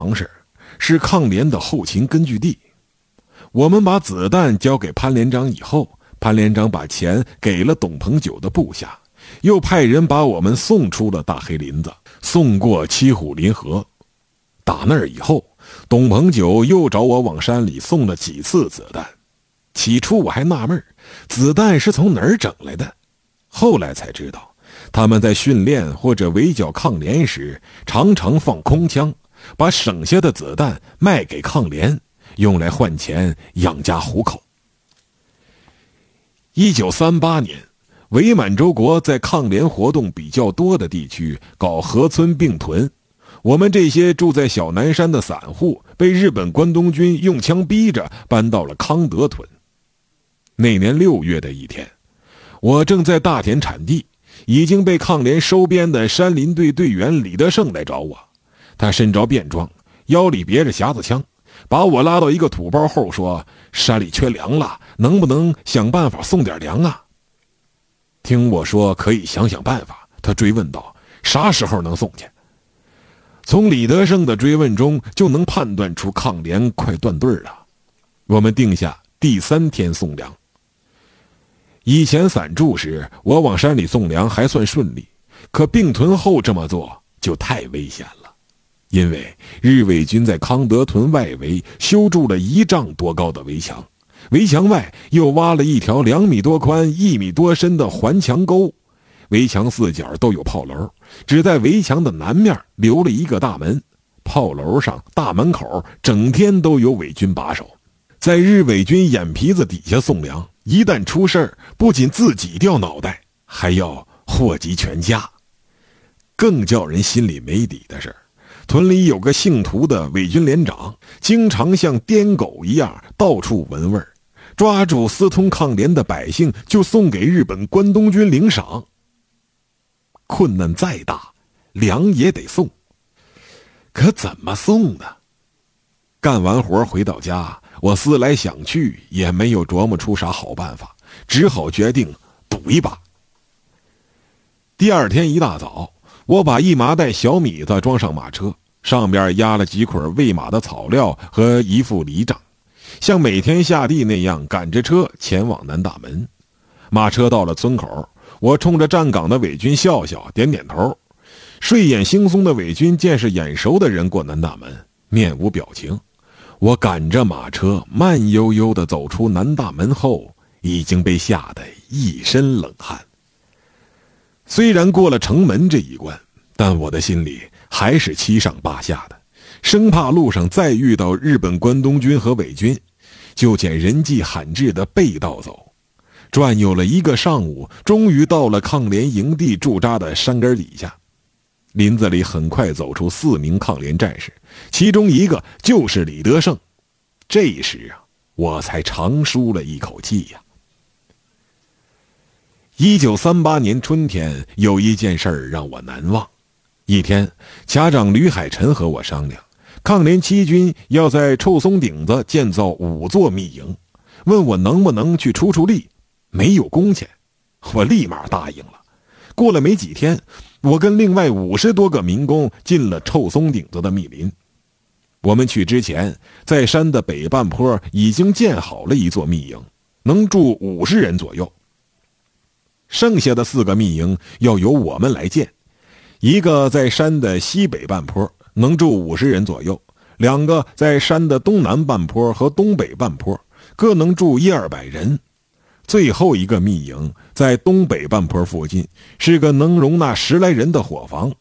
市是抗联的后勤根据地。我们把子弹交给潘连长以后，潘连长把钱给了董鹏九的部下，又派人把我们送出了大黑林子，送过七虎林河。打那儿以后，董鹏九又找我往山里送了几次子弹。起初我还纳闷，子弹是从哪儿整来的，后来才知道，他们在训练或者围剿抗联时，常常放空枪，把省下的子弹卖给抗联，用来换钱养家糊口。1938年，伪满洲国在抗联活动比较多的地区搞河村并屯，我们这些住在小南山的散户被日本关东军用枪逼着搬到了康德屯。那年6月的一天，我正在大田铲地，已经被抗联收编的山林队队员李德胜来找我。他身着便装，腰里别着匣子枪，把我拉到一个土包后说，山里缺粮了，能不能想办法送点粮啊？听我说可以想想办法，他追问道，啥时候能送去？从李德胜的追问中就能判断出抗联快断队了。我们定下第3天送粮。以前散驻时，我往山里送粮还算顺利，可并屯后这么做就太危险了。因为日伪军在康德屯外围修筑了1丈多高的围墙，围墙外又挖了一条2米多宽、1米多深的环墙沟，围墙4角都有炮楼，只在围墙的南面留了一个大门，炮楼上、大门口整天都有伪军把守。在日伪军眼皮子底下送粮，一旦出事儿，不仅自己掉脑袋，还要祸及全家。更叫人心里没底的是，屯里有个姓涂的伪军连长，经常像颠狗一样到处闻味儿，抓住私通抗联的百姓就送给日本关东军领赏。困难再大，粮也得送，可怎么送呢？干完活回到家，我思来想去也没有琢磨出啥好办法，只好决定赌一把。第2天一大早，我把1麻袋小米子装上马车，上边压了几捆喂马的草料和一副犁杖，像每天下地那样赶着车前往南大门。马车到了村口，我冲着站岗的伪军笑笑，点点头。睡眼惺忪的伪军见是眼熟的人过南大门，面无表情。我赶着马车慢悠悠地走出南大门后，已经被吓得一身冷汗。虽然过了城门这一关，但我的心里还是七上八下的，生怕路上再遇到日本关东军和伪军，就捡人迹罕至的背道走。转悠了1个上午，终于到了抗联营地驻扎的山根底下。林子里很快走出4名抗联战士，其中1个就是李德胜。这时啊，我才长舒了一口气呀。1938年春天，有一件事儿让我难忘。一天，卡长吕海臣和我商量，抗联七军要在臭松顶子建造5座密营，问我能不能去出力，没有工钱。我立马答应了。过了没几天，我跟另外50多个民工进了臭松顶子的密林。我们去之前，在山的北半坡已经建好了1座密营，能住50人左右。剩下的4个密营要由我们来建，一个在山的西北半坡，能住50人左右；2个在山的东南半坡和东北半坡，各能住100-200人。最后一个密营在东北半坡附近，是个能容纳10来人的伙房。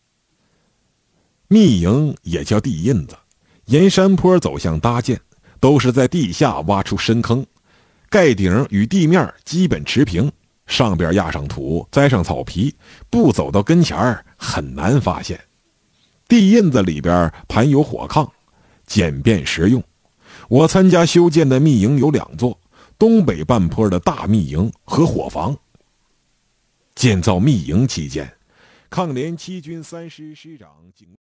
密营也叫地印子，沿山坡走向搭建，都是在地下挖出深坑，盖顶与地面基本持平，上边压上土，栽上草皮，不走到跟前很难发现。地印子里边盘有火炕，简便实用。我参加修建的密营有2座，东北半坡的大密营和伙房。建造密营期间，抗联七军3师师长